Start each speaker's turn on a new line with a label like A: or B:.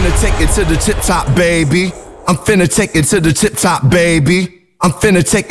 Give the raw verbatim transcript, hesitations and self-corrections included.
A: finna take it to the tip top, baby. I'm finna take it to the tip top, baby. I'm finna take it